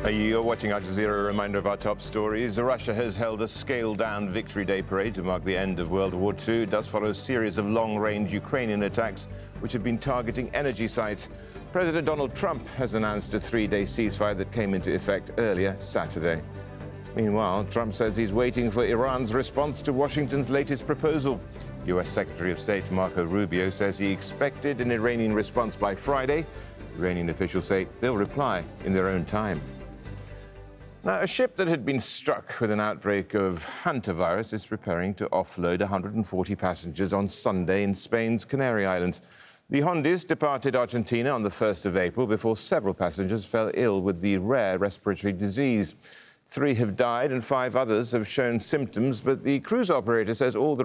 You're watching Al Jazeera. A reminder of our top stories. Russia has held a scaled-down Victory Day parade to mark the end of World War II. It does follow a series of long-range Ukrainian attacks which have been targeting energy sites. President Donald Trump has announced a three-day ceasefire that came into effect earlier Saturday. Meanwhile, Trump says he's waiting for Iran's response to Washington's latest proposal. U.S. Secretary of State Marco Rubio says he expected an Iranian response by Friday. Iranian officials say they'll reply in their own time. Now, a ship that had been struck with an outbreak of hantavirus is preparing to offload 140 passengers on Sunday in Spain's Canary Islands. The Hondis departed Argentina on the 1st of April before several passengers fell ill with the rare respiratory disease. 3 have died and 5 others have shown symptoms, but the cruise operator says all the